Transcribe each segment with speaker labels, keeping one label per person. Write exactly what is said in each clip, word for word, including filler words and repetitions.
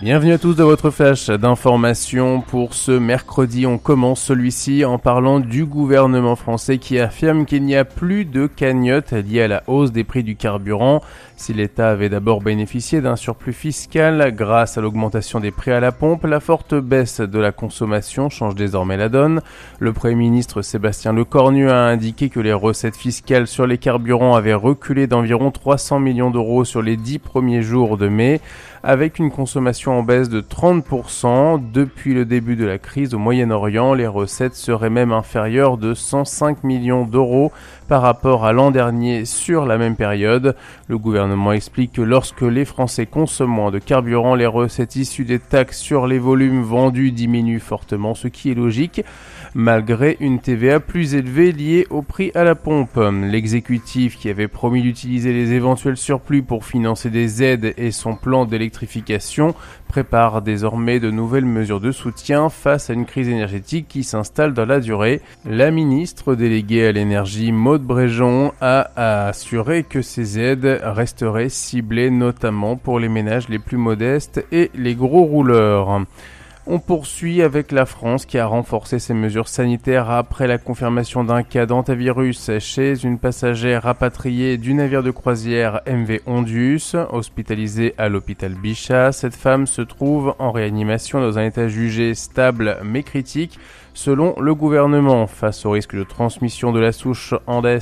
Speaker 1: Bienvenue à tous dans votre flash d'information pour ce mercredi. On commence celui-ci en parlant du gouvernement français qui affirme qu'il n'y a plus de cagnotte liée à la hausse des prix du carburant. Si l'État avait d'abord bénéficié d'un surplus fiscal grâce à l'augmentation des prix à la pompe, la forte baisse de la consommation change désormais la donne. Le Premier ministre Sébastien Lecornu a indiqué que les recettes fiscales sur les carburants avaient reculé d'environ trois cents millions d'euros sur les dix premiers jours de mai, avec une consommation en baisse de trente pour cent. Depuis le début de la crise au Moyen-Orient, les recettes seraient même inférieures de cent cinq millions d'euros par rapport à l'an dernier sur la même période. Le gouvernement explique que lorsque les Français consomment moins de carburant, les recettes issues des taxes sur les volumes vendus diminuent fortement, ce qui est logique, malgré une T V A plus élevée liée au prix à la pompe. L'exécutif, qui avait promis d'utiliser les éventuels surplus pour financer des aides et son plan d'électrification, prépare désormais de nouvelles mesures de soutien face à une crise énergétique qui s'installe dans la durée. La ministre déléguée à l'énergie, Maud Bréjon, a assuré que ces aides resteraient ciblées notamment pour les ménages les plus modestes et les gros rouleurs. On poursuit avec la France qui a renforcé ses mesures sanitaires après la confirmation d'un cas d'hantavirus chez une passagère rapatriée du navire de croisière M V Ondius, hospitalisée à l'hôpital Bichat. Cette femme se trouve en réanimation dans un état jugé stable mais critique, selon le gouvernement, face au risque de transmission de la souche Andes,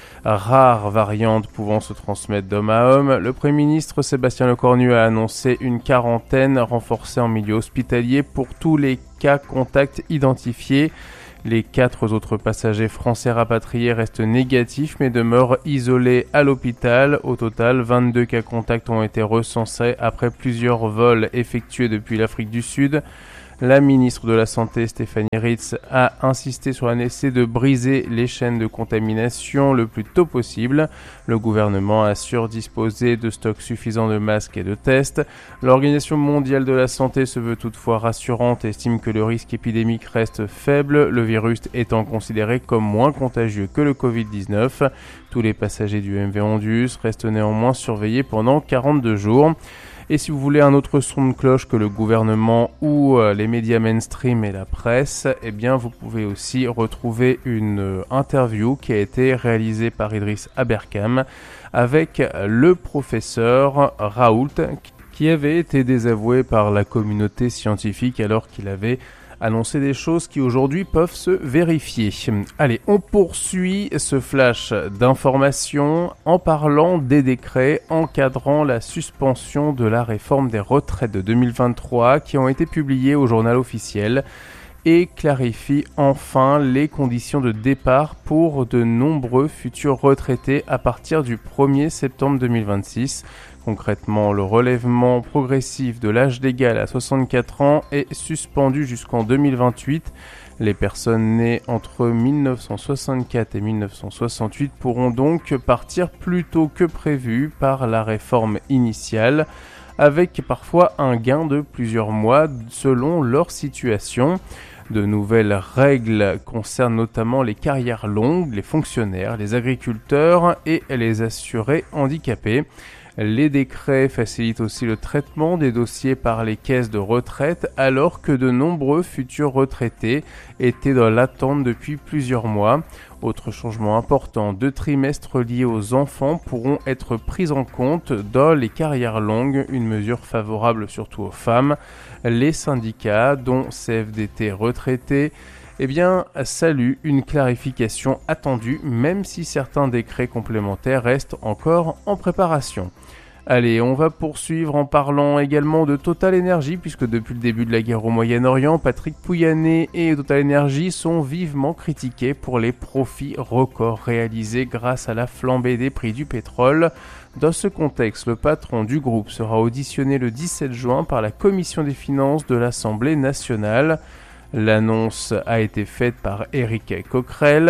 Speaker 1: rare variante pouvant se transmettre d'homme à homme. Le Premier ministre Sébastien Lecornu a annoncé une quarantaine renforcée en milieu hospitalier pour tous les cas contacts identifiés. Les quatre autres passagers français rapatriés restent négatifs mais demeurent isolés à l'hôpital. Au total, vingt-deux cas contacts ont été recensés après plusieurs vols effectués depuis l'Afrique du Sud. La ministre de la Santé, Stéphanie Ritz, a insisté sur la nécessité de briser les chaînes de contamination le plus tôt possible. Le gouvernement assure disposer de stocks suffisants de masques et de tests. L'Organisation mondiale de la santé se veut toutefois rassurante et estime que le risque épidémique reste faible, le virus étant considéré comme moins contagieux que le covid dix-neuf. Tous les passagers du M V Ondius restent néanmoins surveillés pendant quarante-deux jours. Et si vous voulez un autre son de cloche que le gouvernement ou euh, les médias mainstream et la presse, eh bien vous pouvez aussi retrouver une euh, interview qui a été réalisée par Idriss Aberkam avec le professeur Raoult, qui avait été désavoué par la communauté scientifique alors qu'il avait annoncer des choses qui aujourd'hui peuvent se vérifier. Allez, on poursuit ce flash d'informations en parlant des décrets encadrant la suspension de la réforme des retraites de deux mille vingt-trois qui ont été publiés au journal officiel et clarifient enfin les conditions de départ pour de nombreux futurs retraités à partir du premier septembre deux mille vingt-six. Concrètement, le relèvement progressif de l'âge légal à soixante-quatre ans est suspendu jusqu'en deux mille vingt-huit. Les personnes nées entre mille neuf cent soixante-quatre et mille neuf cent soixante-huit pourront donc partir plus tôt que prévu par la réforme initiale, avec parfois un gain de plusieurs mois selon leur situation. De nouvelles règles concernent notamment les carrières longues, les fonctionnaires, les agriculteurs et les assurés handicapés. Les décrets facilitent aussi le traitement des dossiers par les caisses de retraite alors que de nombreux futurs retraités étaient dans l'attente depuis plusieurs mois. Autre changement important, deux trimestres liés aux enfants pourront être pris en compte dans les carrières longues, une mesure favorable surtout aux femmes. Les syndicats, dont C F D T retraités, eh bien, saluent une clarification attendue, même si certains décrets complémentaires restent encore en préparation. Allez, on va poursuivre en parlant également de Total Energy, puisque depuis le début de la guerre au Moyen-Orient, Patrick Pouyanné et Total Energy sont vivement critiqués pour les profits records réalisés grâce à la flambée des prix du pétrole. Dans ce contexte, le patron du groupe sera auditionné le dix-sept juin par la Commission des finances de l'Assemblée nationale. L'annonce a été faite par Éric Coquerel,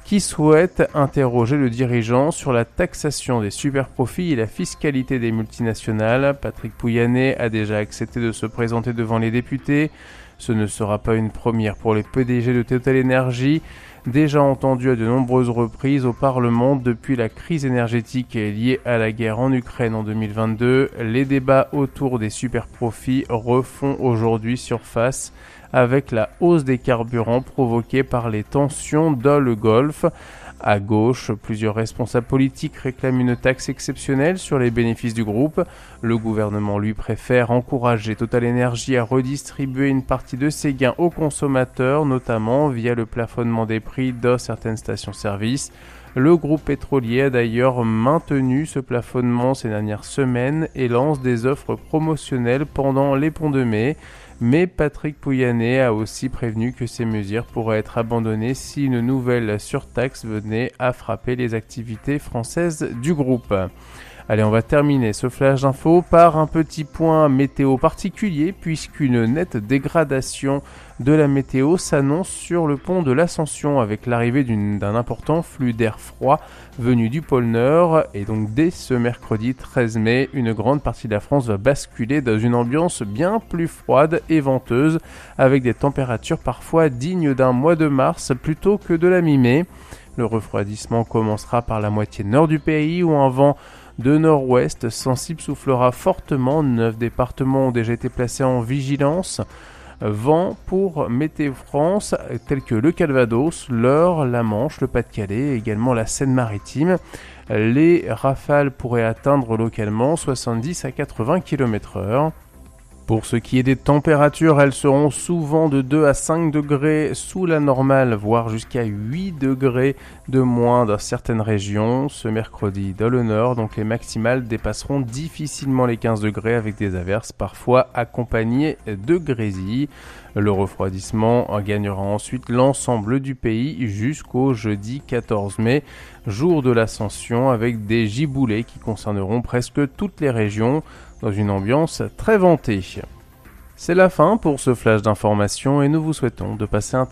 Speaker 1: qui souhaite interroger le dirigeant sur la taxation des superprofits et la fiscalité des multinationales. Patrick Pouyanné a déjà accepté de se présenter devant les députés. Ce ne sera pas une première pour les P D G de TotalEnergies, déjà entendus à de nombreuses reprises au Parlement depuis la crise énergétique liée à la guerre en Ukraine en deux mille vingt-deux. Les débats autour des superprofits refont aujourd'hui surface avec la hausse des carburants provoquée par les tensions dans le Golfe. À gauche, plusieurs responsables politiques réclament une taxe exceptionnelle sur les bénéfices du groupe. Le gouvernement, lui, préfère encourager TotalEnergies à redistribuer une partie de ses gains aux consommateurs, notamment via le plafonnement des prix dans certaines stations-service. Le groupe pétrolier a d'ailleurs maintenu ce plafonnement ces dernières semaines et lance des offres promotionnelles pendant les ponts de mai. Mais Patrick Pouyanné a aussi prévenu que ces mesures pourraient être abandonnées si une nouvelle surtaxe venait à frapper les activités françaises du groupe. Allez, on va terminer ce flash d'info par un petit point météo particulier puisqu'une nette dégradation de la météo s'annonce sur le pont de l'Ascension avec l'arrivée d'une, d'un important flux d'air froid venu du pôle Nord. Et donc dès ce mercredi treize mai, une grande partie de la France va basculer dans une ambiance bien plus froide et venteuse avec des températures parfois dignes d'un mois de mars plutôt que de la mi-mai. Le refroidissement commencera par la moitié nord du pays où un vent de nord-ouest sensible soufflera fortement. Neuf départements ont déjà été placés en vigilance. Vent pour Météo France, tels que le Calvados, l'Eure, la Manche, le Pas-de-Calais et également la Seine-Maritime. Les rafales pourraient atteindre localement soixante-dix à quatre-vingts kilomètres heure. Pour ce qui est des températures, elles seront souvent de deux à cinq degrés sous la normale, voire jusqu'à huit degrés de moins dans certaines régions. Ce mercredi, dans le nord, donc les maximales dépasseront difficilement les quinze degrés avec des averses parfois accompagnées de grésilles. Le refroidissement gagnera ensuite l'ensemble du pays jusqu'au jeudi quatorze mai, jour de l'Ascension, avec des giboulées qui concerneront presque toutes les régions dans une ambiance très ventée. C'est la fin pour ce flash d'information et nous vous souhaitons de passer un